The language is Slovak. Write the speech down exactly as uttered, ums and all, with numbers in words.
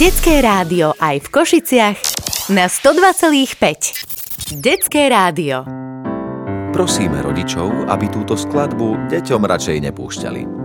Detské rádio aj v Košiciach na sto dva celá päť. Detské rádio. Prosíme rodičov, aby túto skladbu deťom radšej nepúšťali.